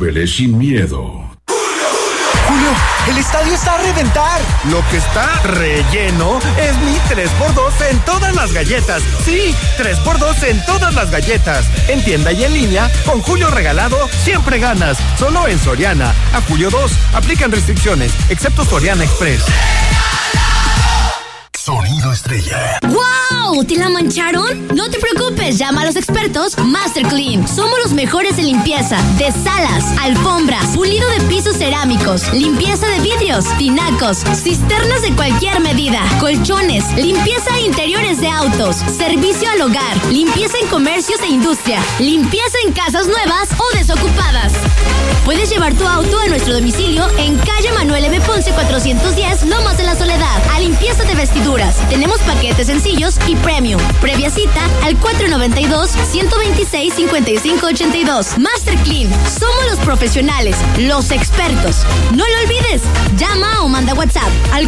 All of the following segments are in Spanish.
súbele sin miedo. Julio, el estadio está a reventar. Lo que está relleno es mi 3x2 en todas las galletas. Sí, 3x2 en todas las galletas. En tienda y en línea, con Julio regalado, siempre ganas. Solo en Soriana. A julio 2, aplican restricciones, excepto Soriana Express. Sonido estrella. ¡Wow! ¿Te la mancharon? No te preocupes, llama a los expertos Master Clean. Somos los mejores en limpieza de salas, alfombras, pulido de pisos cerámicos, limpieza de vidrios, tinacos, cisternas de cualquier medida, colchones, limpieza de interiores de autos, servicio al hogar, limpieza en comercios e industria, limpieza en casas nuevas o desocupadas. Puedes llevar tu auto a nuestro domicilio en calle Manuel M. Ponce 410, Lomas de la Soledad, a limpieza de vestiduras. Tenemos paquetes sencillos y premium. Previa cita al 492-126-5582. Master Clean. Somos los profesionales, los expertos. No lo olvides. Llama o manda WhatsApp al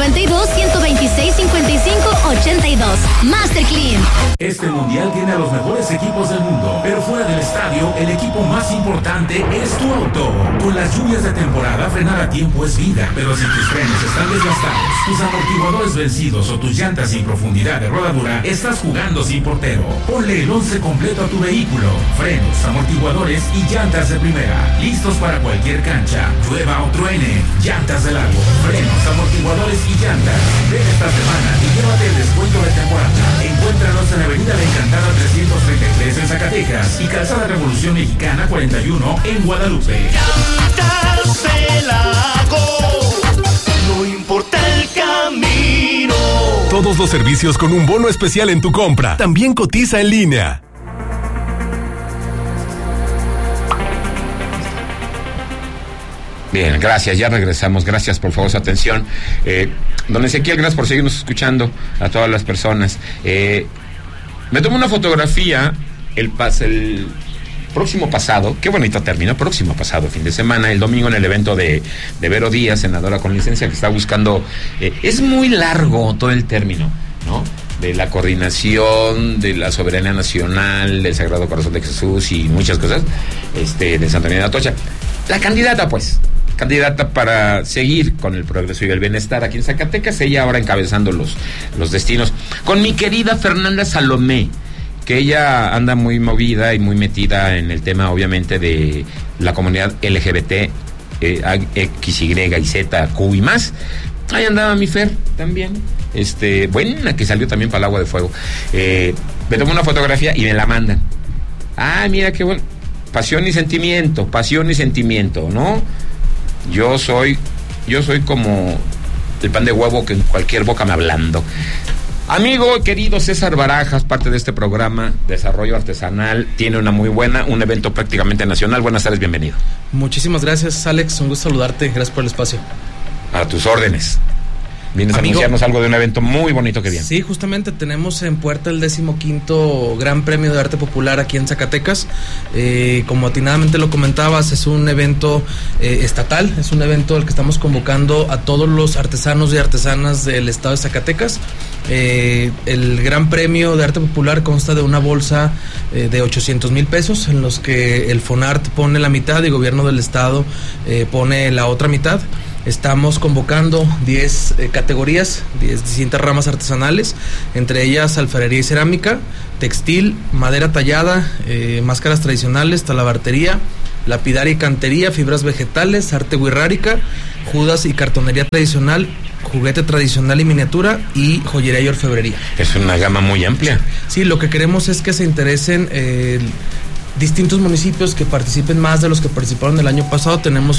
492-126-5582. Master Clean. Este mundial tiene a los mejores equipos del mundo, pero fuera del estadio, el equipo más importante es tu auto. Con las lluvias de temporada, frenar a tiempo es vida, pero si tus frenos están desgastados, tus amortiguadores vencidos o tus llantas sin profundidad de rodadura, estás jugando sin portero. Ponle el 11 completo a tu vehículo. Frenos, amortiguadores y llantas de primera. Listos para cualquier cancha, llueva o truene. Llantas de largo, frenos, amortiguadores y llantas. Ven esta semana y llévate el descuento de temporada. Encuéntranos en Avenida La Encantada 333 en Zacatecas y Calzada Revolución Mexicana 41 en Guadalupe. Llantas de Lago, no importa el camino. Todos los servicios con un bono especial en tu compra. También cotiza en línea. Bien, gracias, ya regresamos. Gracias por favor su atención. Don Ezequiel, gracias por seguirnos escuchando a todas las personas. Me tomé una fotografía el próximo pasado, qué bonito término, próximo pasado fin de semana, el domingo en el evento de Vero Díaz, senadora con licencia, que está buscando, es muy largo todo el término, ¿no? De la coordinación, de la soberanía nacional, del Sagrado Corazón de Jesús y muchas cosas, de Santa María de Atocha. La candidata para seguir con el progreso y el bienestar aquí en Zacatecas, ella ahora encabezando los destinos, con mi querida Fernanda Salomé, que ella anda muy movida y muy metida en el tema, obviamente, de la comunidad LGBT, X, Y y Z, Q y más. Ahí andaba mi Fer también, buena, que salió también para el Agua de Fuego. Me tomó una fotografía y me la mandan. Ah, mira qué bueno. Pasión y sentimiento, ¿no? Yo soy como el pan de huevo que en cualquier boca me ablando. Amigo querido César Barajas, parte de este programa Desarrollo Artesanal, tiene un evento prácticamente nacional. Buenas tardes, bienvenido. Muchísimas gracias, Alex, un gusto saludarte, gracias por el espacio. A tus órdenes. Vienes a anunciarnos algo de un evento muy bonito que viene. Sí, justamente tenemos en puerta el 15º Gran Premio de Arte Popular aquí en Zacatecas. Como atinadamente lo comentabas, es un evento estatal, es un evento al que estamos convocando a todos los artesanos y artesanas del estado de Zacatecas. El Gran Premio de Arte Popular consta de una bolsa de 800,000 pesos, en los que el FONART pone la mitad y el gobierno del estado pone la otra mitad. Estamos convocando 10 categorías, 10 distintas ramas artesanales, entre ellas alfarería y cerámica, textil, madera tallada, máscaras tradicionales, talabartería, lapidaria y cantería, fibras vegetales, arte wixárika, judas y cartonería tradicional, juguete tradicional y miniatura, y joyería y orfebrería. Es una gama muy amplia. Sí, lo que queremos es que se interesen distintos municipios que participen más de los que participaron el año pasado. Tenemos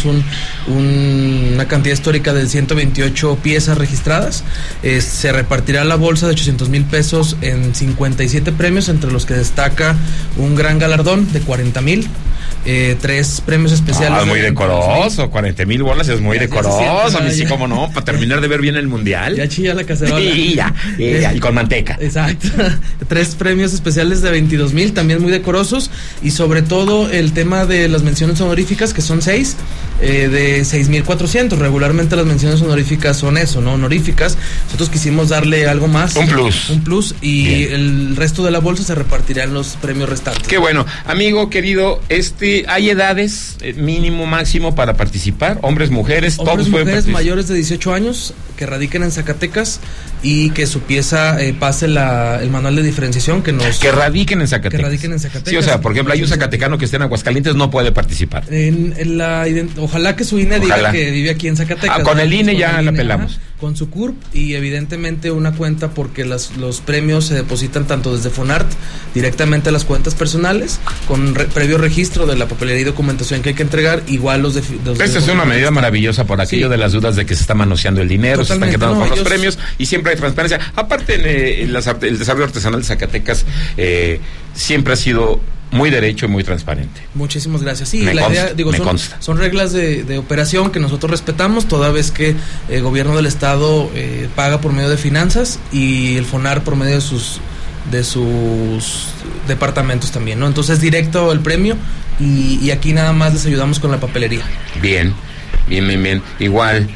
una cantidad histórica de 128 piezas registradas. Se repartirá la bolsa de 800,000 pesos en 57 premios, entre los que destaca un gran galardón de 40,000. 3 premios especiales. Ah, muy decoroso, 40,000 bolas es muy decoroso. A mí sí, como no, para terminar de ver bien el mundial. Ya chilla la cacerola. Y con manteca. Exacto. 3 premios especiales de 22,000, también muy decorosos. Y sobre todo el tema de las menciones honoríficas, que son 6, de 6,400. Regularmente las menciones honoríficas son eso, ¿no? Honoríficas. Nosotros quisimos darle algo más. Un plus. Y bien, el resto de la bolsa se repartirá en los premios restantes. Qué bueno. Amigo querido, ¿Hay edades mínimo, máximo para participar? ¿Hombres, mujeres? Hombres, todos pueden mujeres participar. mayores de 18 años que radiquen en Zacatecas y que su pieza pase el manual de diferenciación que radiquen en Zacatecas. Que radiquen en Zacatecas. Sí, o sea, por ejemplo, hay un zacatecano que esté en Aguascalientes, no puede participar. Ojalá que su INE diga que vive aquí en Zacatecas. Con el INE ya la pelamos. Con su CURP y evidentemente una cuenta, porque los premios se depositan tanto desde Fonart directamente a las cuentas personales, con previo registro de la papelería y documentación que hay que entregar, igual los de esta es una medida maravillosa por aquello de las dudas de que se está manoseando el dinero, totalmente, se están quedando con los premios y siempre hay transparencia. Aparte, el desarrollo artesanal de Zacatecas siempre ha sido muy derecho y muy transparente. Muchísimas gracias. Sí, me consta. Son reglas de operación que nosotros respetamos, toda vez que el gobierno del estado paga por medio de finanzas y el FONAR por medio de sus departamentos también, ¿no? Entonces directo el premio y aquí nada más les ayudamos con la papelería. Bien. Igual,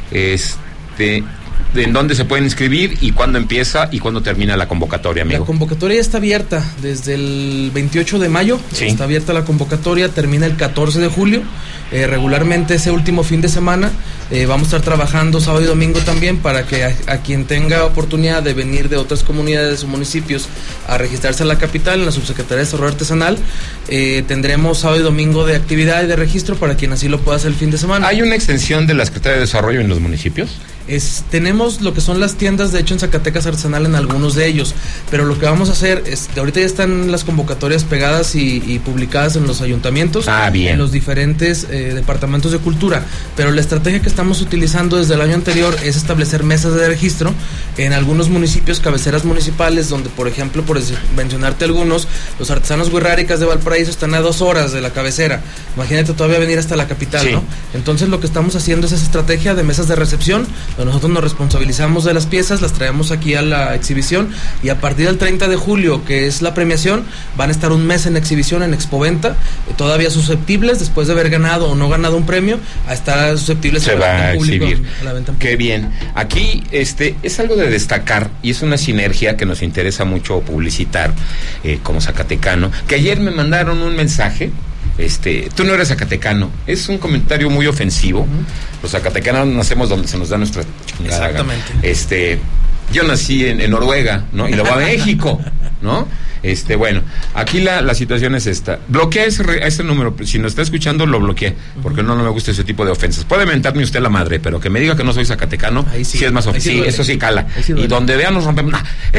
¿en dónde se pueden inscribir y cuándo empieza y cuándo termina la convocatoria, amigo? La convocatoria ya está abierta desde el 28 de mayo, está abierta la convocatoria, termina el 14 de julio, regularmente ese último fin de semana vamos a estar trabajando sábado y domingo también para que a quien tenga oportunidad de venir de otras comunidades o municipios a registrarse en la capital, en la Subsecretaría de Desarrollo Artesanal, tendremos sábado y domingo de actividad y de registro para quien así lo pueda hacer el fin de semana. ¿Hay una extensión de la Secretaría de Desarrollo en los municipios? Tenemos lo que son las tiendas, de hecho en Zacatecas Artesanal en algunos de ellos, pero lo que vamos a hacer es, ahorita ya están las convocatorias pegadas y publicadas en los ayuntamientos, en los diferentes departamentos de cultura, pero la estrategia que estamos utilizando desde el año anterior es establecer mesas de registro en algunos municipios, cabeceras municipales, donde por ejemplo, por mencionarte algunos, los artesanos huirráricas de Valparaíso están a 2 horas de la cabecera, imagínate todavía venir hasta la capital, ¿no? Entonces lo que estamos haciendo es esa estrategia de mesas de recepción. Nosotros nos responsabilizamos de las piezas, las traemos aquí a la exhibición y a partir del 30 de julio, que es la premiación, van a estar un mes en exhibición en Expoventa, todavía susceptibles, después de haber ganado o no ganado un premio, a estar susceptibles a la venta en público. Qué bien. Aquí es algo de destacar y es una sinergia que nos interesa mucho publicitar como zacatecano, que ayer me mandaron un mensaje. Tú no eres zacatecano, es un comentario muy ofensivo. Los zacatecanos nacemos donde se nos da nuestra chingada. Exactamente. Yo nací en Noruega, ¿no? Y luego a México, ¿no? Bueno, aquí la situación es esta. Bloquea ese número, si nos está escuchando lo bloqueé, porque no me gusta ese tipo de ofensas. Puede mentarme usted la madre, pero que me diga que no soy zacatecano, sí es más ofensivo. Sí, eso sí cala. Y donde vean nos rompemos.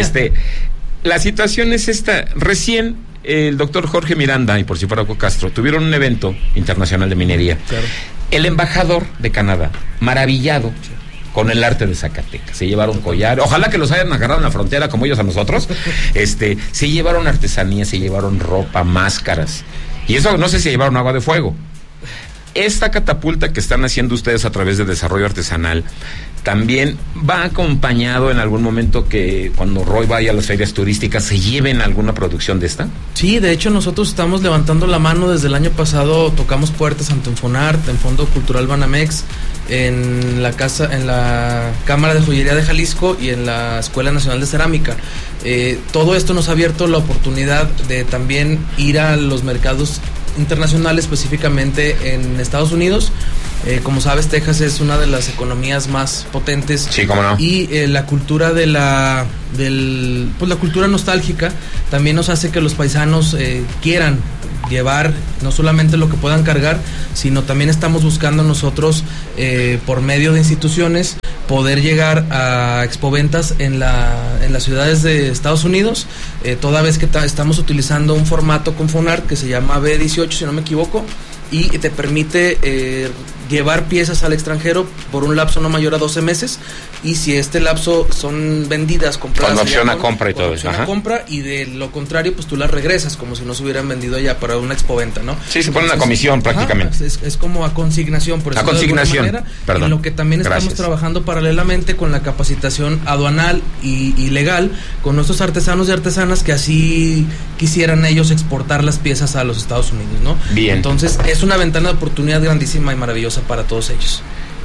La situación es esta. Recién el doctor Jorge Miranda y por si fuera Castro tuvieron un evento internacional de minería. Claro. El embajador de Canadá, maravillado con el arte de Zacatecas, se llevaron collar, ojalá que los hayan agarrado en la frontera como ellos a nosotros, se llevaron artesanía, se llevaron ropa, máscaras, y eso no sé si llevaron agua de fuego. Esta catapulta que están haciendo ustedes a través de desarrollo artesanal también va acompañado en algún momento que cuando Roy vaya a las ferias turísticas se lleven alguna producción de esta. Sí, de hecho nosotros estamos levantando la mano desde el año pasado, tocamos puertas ante Fonart, en Fondo Cultural Banamex, en la Cámara de Joyería de Jalisco y en la Escuela Nacional de Cerámica. Todo esto nos ha abierto la oportunidad de también ir a los mercados internacional, específicamente en Estados Unidos. Como sabes, Texas es una de las economías más potentes. Sí, cómo no. Y la cultura la cultura nostálgica también nos hace que los paisanos quieran llevar no solamente lo que puedan cargar, sino también estamos buscando nosotros por medio de instituciones poder llegar a expoventas en las ciudades de Estados Unidos, toda vez que estamos utilizando un formato con Fonart que se llama B18, si no me equivoco, y te permite llevar piezas al extranjero por un lapso no mayor a 12 meses, y si este lapso son vendidas, compradas, con opción a compra y todo eso, compra, y de lo contrario pues tú las regresas como si no se hubieran vendido allá para una expoventa, ¿no? Sí, se pone una comisión prácticamente. Es como a consignación, por eso de alguna manera. Perdón. En lo que también estamos trabajando paralelamente con la capacitación aduanal y legal con nuestros artesanos y artesanas que así quisieran ellos exportar las piezas a los Estados Unidos, ¿no? Bien. Entonces es una ventana de oportunidad grandísima y maravillosa para todos ellos.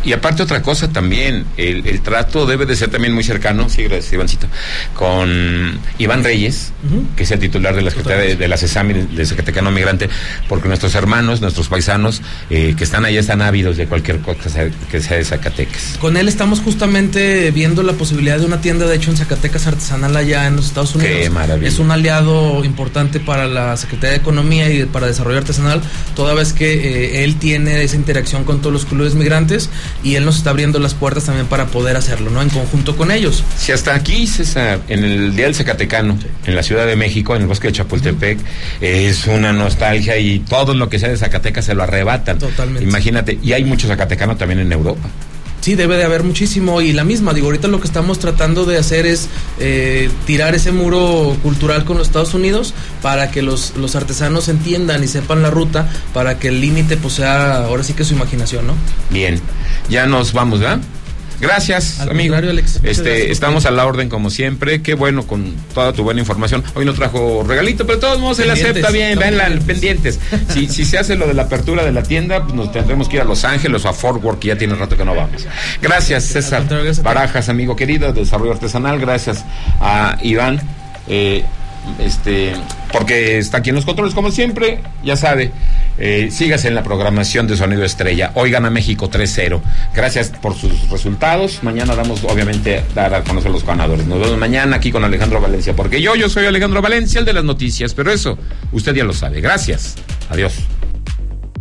Y aparte otra cosa también, el trato debe de ser también muy cercano, sí, gracias Ivancito, con Iván Reyes, que es el titular de la Secretaría de la CESAMI, de Zacatecano Migrante, porque nuestros hermanos, nuestros paisanos que están allá están ávidos de cualquier cosa que sea de Zacatecas. Con él estamos justamente viendo la posibilidad de una tienda, de hecho, en Zacatecas artesanal allá en los Estados Unidos. Qué maravilla. Es un aliado importante para la Secretaría de Economía y para Desarrollo Artesanal, toda vez que él tiene esa interacción con todos los clubes migrantes y él nos está abriendo las puertas también para poder hacerlo, ¿no? En conjunto con ellos. Si hasta aquí, César, en el Día del Zacatecano, sí, en la Ciudad de México, en el bosque de Chapultepec, es una nostalgia y todo lo que sea de Zacatecas se lo arrebatan. Totalmente. Imagínate, y hay mucho zacatecano también en Europa. Sí, debe de haber muchísimo, y la misma, digo, ahorita lo que estamos tratando de hacer es tirar ese muro cultural con los Estados Unidos para que los artesanos entiendan y sepan la ruta, para que el límite pues sea ahora sí que su imaginación, ¿no? Bien, ya nos vamos, ¿verdad? Gracias, amigo. Alex. Gracias, estamos a la orden como siempre. Qué bueno con toda tu buena información. Hoy no trajo regalito, pero de todos modos se le acepta bien. Veanla, pendientes. Si se hace lo de la apertura de la tienda, pues nos tendremos que ir a Los Ángeles o a Fort Worth, que ya tiene rato que no vamos. Gracias, César Barajas, amigo querido de Desarrollo Artesanal. Gracias a Iván, porque está aquí en los controles como siempre, ya sabe. Sígase en la programación de Sonido Estrella. Hoy gana México 3-0. Gracias por sus resultados. Mañana dar a conocer los ganadores. Nos vemos mañana aquí con Alejandro Valencia, porque yo soy Alejandro Valencia, el de las noticias, pero eso usted ya lo sabe. Gracias. Adiós.